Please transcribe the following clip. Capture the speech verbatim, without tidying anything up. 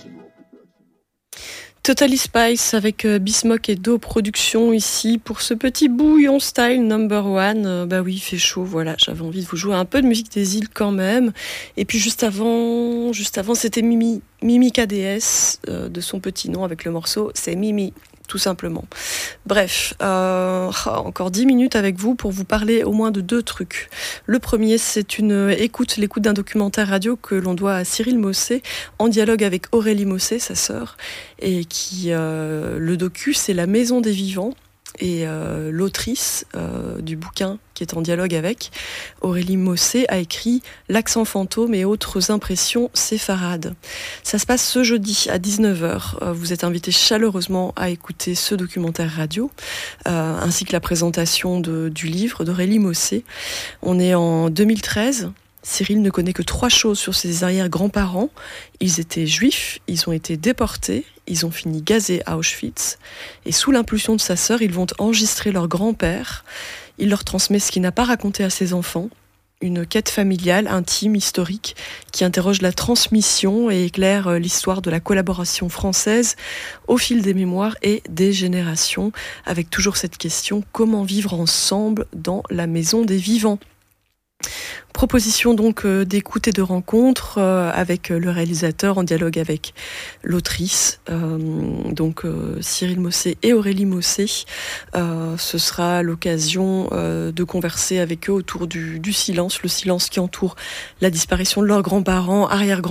Totally Spice avec euh, Bismock et Do Productions ici pour ce petit bouillon style number one. Euh, bah oui, il fait chaud, voilà. J'avais envie de vous jouer un peu de musique des îles quand même. Et puis juste avant, juste avant, c'était Mimi, Mimi K D S euh, de son petit nom avec le morceau. C'est Mimi, tout simplement. Bref, euh, encore dix minutes avec vous pour vous parler au moins de deux trucs. Le premier, c'est une écoute, l'écoute d'un documentaire radio que l'on doit à Cyril Mossé, en dialogue avec Aurélie Mossé, sa sœur, et qui, euh, le docu, c'est La Maison des Vivants. Et euh, l'autrice euh, du bouquin qui est en dialogue avec, Aurélie Mossé, a écrit L'accent fantôme et autres impressions séfarades. Ça se passe ce jeudi à dix-neuf heures. Euh, vous êtes invités chaleureusement à écouter ce documentaire radio, euh, ainsi que la présentation de, du livre d'Aurélie Mossé. On est en deux mille treize. Cyril ne connaît que trois choses sur ses arrière-grands-parents. Ils étaient juifs, ils ont été déportés, ils ont fini gazés à Auschwitz. Et sous l'impulsion de sa sœur, ils vont enregistrer leur grand-père. Il leur transmet ce qu'il n'a pas raconté à ses enfants. Une quête familiale, intime, historique, qui interroge la transmission et éclaire l'histoire de la collaboration française au fil des mémoires et des générations, avec toujours cette question, comment vivre ensemble dans la maison des vivants ? Proposition donc euh, d'écoute et de rencontre euh, avec le réalisateur en dialogue avec l'autrice, euh, donc euh, Cyril Mossé et Aurélie Mossé. Euh, ce sera l'occasion euh, de converser avec eux autour du, du silence, le silence qui entoure la disparition de leurs grands-parents, arrière-grands-parents,